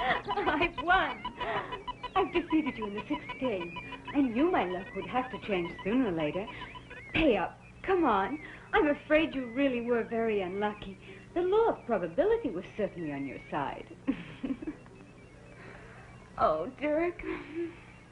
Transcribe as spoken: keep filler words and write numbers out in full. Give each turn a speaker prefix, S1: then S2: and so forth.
S1: I've won. I've defeated you in the sixth game. I knew my luck would have to change sooner or later. Pay up. Come on. I'm afraid you really were very unlucky. The law of probability was certainly on your side. Oh, Dirk.